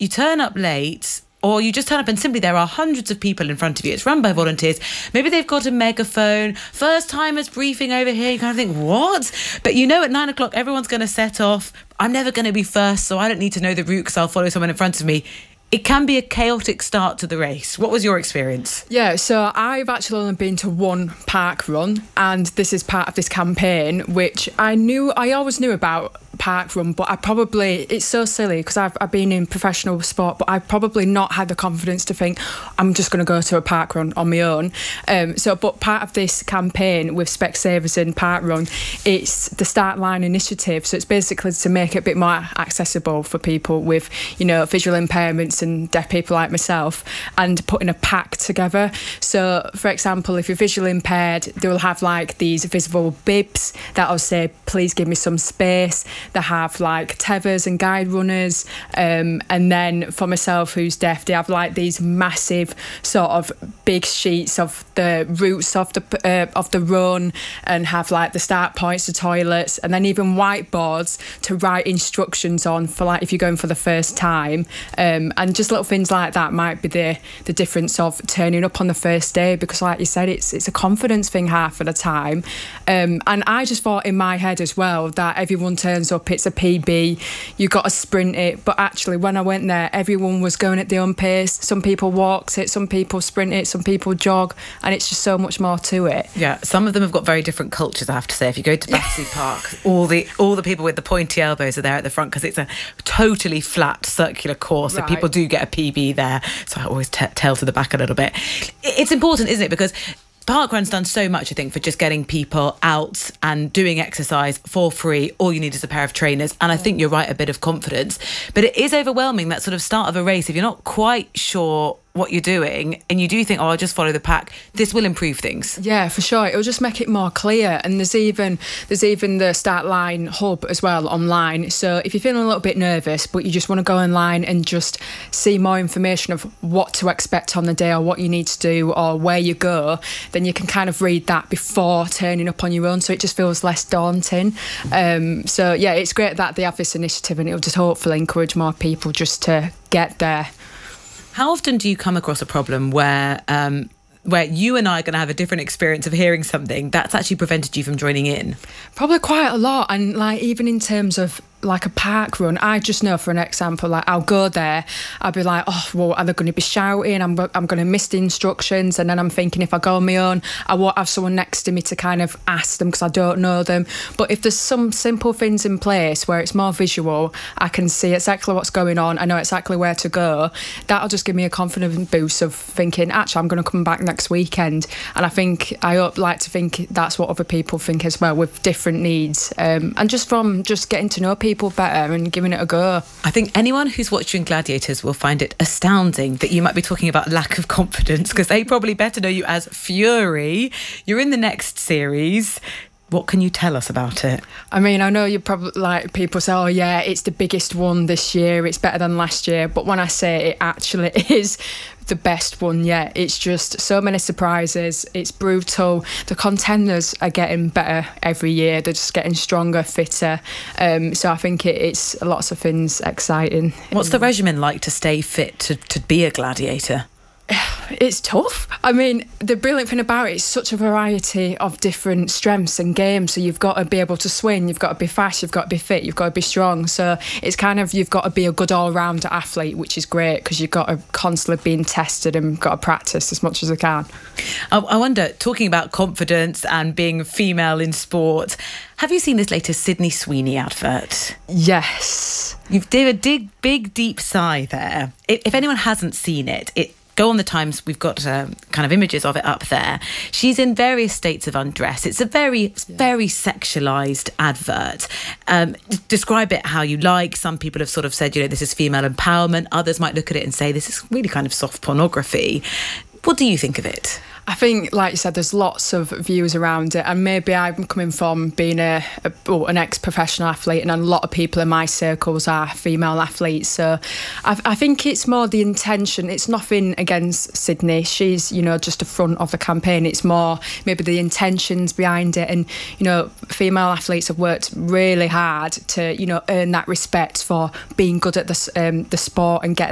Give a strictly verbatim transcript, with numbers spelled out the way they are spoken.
you turn up late, or you just turn up and simply there are hundreds of people in front of you. It's run by volunteers. Maybe they've got a megaphone. First timers briefing over here. You kind of think, what? But you know at nine o'clock, everyone's going to set off. I'm never going to be first, so I don't need to know the route because I'll follow someone in front of me. It can be a chaotic start to the race. What was your experience? Yeah, so I've actually only been to one park run, and this is part of this campaign, which I knew, I always knew about park run, but I probably, it's so silly because I've, I've been in professional sport, but I've probably not had the confidence to think I'm just going to go to a park run on my own. Um, so, but part of this campaign with Specsavers and Park Run, it's the Start Line initiative. So it's basically to make it a bit more accessible for people with, you know, visual impairments and deaf people like myself, and putting a pack together. So, for example, if you're visually impaired, they will have like these visible bibs that'll say, please give me some space. They have like tethers and guide runners, um, and then for myself who's deaf, they have like these massive sort of big sheets of the routes of the uh, of the run, and have like the start points, the toilets, and then even whiteboards to write instructions on for like if you're going for the first time, um, and just little things like that might be the the difference of turning up on the first day, because like you said, it's it's a confidence thing half of the time, um, and I just thought in my head as well that everyone turns up, it's a P B, you got to sprint it, but actually when I went there, everyone was going at their own pace. Some people walked it, some people sprint it, some people jog, and it's just so much more to it. Yeah, some of them have got very different cultures, I have to say. If you go to Battersea Park, all the all the people with the pointy elbows are there at the front because it's a totally flat circular course, Right. so people do get a P B there, so I always t- tail to the back a little bit. It's important, isn't it, because Parkrun's done so much, I think, for just getting people out and doing exercise for free. All you need is a pair of trainers. And I think you're right, a bit of confidence. But it is overwhelming, that sort of start of a race. If you're not quite sure what you're doing and you do think, oh, I'll just follow the pack, this will improve things. Yeah, for sure. It'll just make it more clear. And there's even there's even the Start Line hub as well online. So if you're feeling a little bit nervous, but you just want to go online and just see more information of what to expect on the day or what you need to do or where you go, then you can kind of read that before turning up on your own. So it just feels less daunting. Um, so yeah, it's great that they have this initiative, and it'll just hopefully encourage more people just to get there. How often do you come across a problem where um, where you and I are going to have a different experience of hearing something that's actually prevented you from joining in? Probably quite a lot. And like even in terms of like a park run, I just know, for an example, like I'll go there, I'll be like, oh, well, are they going to be shouting? I'm, I'm going to miss the instructions. And then I'm thinking, if I go on my own, I won't have someone next to me to kind of ask them because I don't know them. But if there's some simple things in place where it's more visual, I can see exactly what's going on, I know exactly where to go, that'll just give me a confidence boost of thinking, actually, I'm going to come back next weekend. And I think I like to think that's what other people think as well, with different needs, um, and just from just getting to know people better and giving it a go. I think anyone who's watching Gladiators will find it astounding that you might be talking about lack of confidence, because they probably better know you as Fury. You're in the next series. What can you tell us about it? I mean, I know you probably, like, people say, oh yeah, it's the biggest one this year, it's better than last year, but when I say it actually is the best one yet, it's just so many surprises, it's brutal, the contenders are getting better every year, they're just getting stronger, fitter, um, so I think it, it's lots of things exciting. What's the regimen like to stay fit, to, to be a gladiator? It's tough. I mean, the brilliant thing about it is such a variety of different strengths and games. So you've got to be able to swing, you've got to be fast, you've got to be fit, you've got to be strong. So it's kind of, you've got to be a good all-round athlete, which is great because you've got to constantly being tested and got to practice as much as I can. I, I wonder, talking about confidence and being female in sport, have you seen this latest Sydney Sweeney advert? Yes. You've did a big, big, deep sigh there. If, if anyone hasn't seen it, it go on the Times, we've got uh, kind of images of it up there. She's in various states of undress. It's a very, yeah. very sexualised advert. Um, d- describe it how you like. Some people have sort of said, you know, this is female empowerment. Others might look at it and say, this is really kind of soft pornography. What do you think of it? I think, like you said, there's lots of views around it, and maybe I'm coming from being a, a well, an ex-professional athlete, and a lot of people in my circles are female athletes. So I, I think it's more the intention. It's nothing against Sydney. She's, you know, just the front of the campaign. It's more maybe the intentions behind it, and you know, female athletes have worked really hard to, you know, earn that respect for being good at the um, the sport and getting